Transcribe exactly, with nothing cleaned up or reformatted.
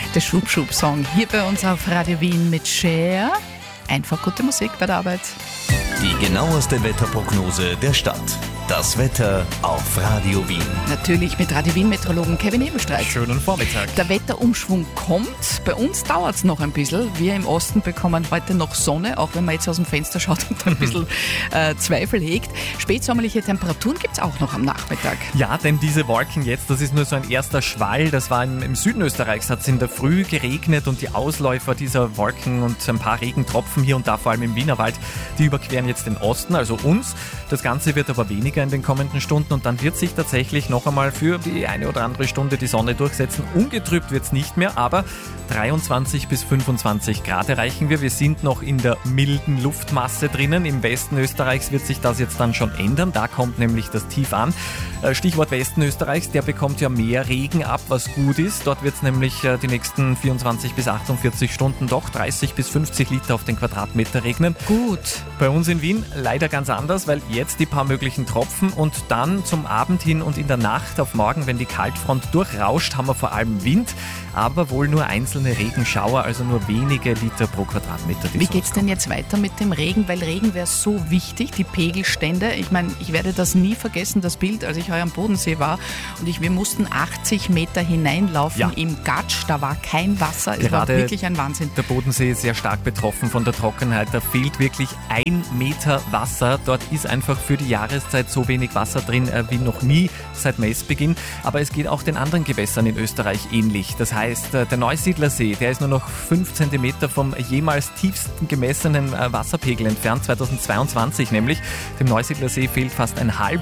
Der Schub-Schub-Song hier bei uns auf Radio Wien mit Cher. Einfach gute Musik bei der Arbeit. Die genaueste Wetterprognose der Stadt. Das Wetter auf Radio Wien. Natürlich mit Radio Wien-Meteorologen Kevin Ebenstreit. Schönen Vormittag. Der Wetterumschwung kommt. Bei uns dauert es noch ein bisschen. Wir im Osten bekommen heute noch Sonne, auch wenn man jetzt aus dem Fenster schaut und ein bisschen äh, Zweifel hegt. Spätsommerliche Temperaturen gibt es auch noch am Nachmittag. Ja, denn diese Wolken jetzt, das ist nur so ein erster Schwall. Das war im, im Süden Österreichs, hat es in der Früh geregnet und die Ausläufer dieser Wolken und ein paar Regentropfen hier und da, vor allem im Wienerwald, die überqueren jetzt den Osten, also uns. Das Ganze wird aber weniger in den kommenden Stunden und dann wird sich tatsächlich noch einmal für die eine oder andere Stunde die Sonne durchsetzen. Ungetrübt wird es nicht mehr, aber dreiundzwanzig bis fünfundzwanzig Grad erreichen wir. Wir sind noch in der milden Luftmasse drinnen. Im Westen Österreichs wird sich das jetzt dann schon ändern. Da kommt nämlich das Tief an. Stichwort Westen Österreichs, der bekommt ja mehr Regen ab, was gut ist. Dort wird es nämlich die nächsten vierundzwanzig bis achtundvierzig Stunden doch dreißig bis fünfzig Liter auf den Quadratmeter regnen. Gut. Bei uns in Wien leider ganz anders, weil jetzt die paar möglichen Tropfen und dann zum Abend hin und in der Nacht auf morgen, wenn die Kaltfront durchrauscht, haben wir vor allem Wind, aber wohl nur einzelne Regenschauer, also nur wenige Liter pro Quadratmeter. Wie geht es denn jetzt weiter mit dem Regen? Weil Regen wäre so wichtig, die Pegelstände. Ich meine, ich werde das nie vergessen, das Bild, als ich heuer am Bodensee war und ich, wir mussten achtzig Meter hineinlaufen ja. im Gatsch, da war kein Wasser, es Gerade war wirklich ein Wahnsinn. Der Bodensee ist sehr stark betroffen von der Trockenheit, da fehlt wirklich ein Meter Wasser. Dort ist einfach für die Jahreszeit so wenig Wasser drin äh, wie noch nie seit Messbeginn. Aber es geht auch den anderen Gewässern in Österreich ähnlich. Das heißt, äh, der Neusiedlersee, der ist nur noch fünf Zentimeter vom jemals tiefsten gemessenen äh, Wasserpegel entfernt, zweitausendzweiundzwanzig nämlich. Dem Neusiedlersee fehlt fast ein halb